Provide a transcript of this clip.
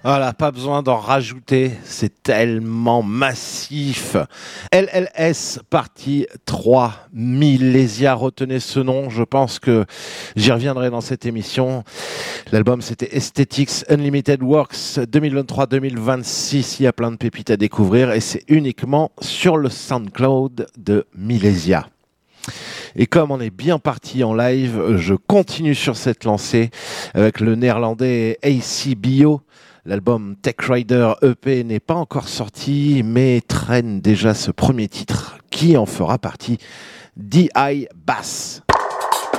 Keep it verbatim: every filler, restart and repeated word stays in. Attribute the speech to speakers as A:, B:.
A: Voilà, pas besoin d'en rajouter, c'est tellement massif. L L S partie trois, Millésia, retenez ce nom, je pense que j'y reviendrai dans cette émission. L'album c'était Aesthetics Unlimited Works deux mille vingt-trois deux mille vingt-six, il y a plein de pépites à découvrir et c'est uniquement sur le SoundCloud de Millésia. Et comme on est bien parti en live, je continue sur cette lancée avec le néerlandais A C Bio. L'album Tech Rider E P n'est pas encore sorti, mais traîne déjà ce premier titre qui en fera partie, D I Bass.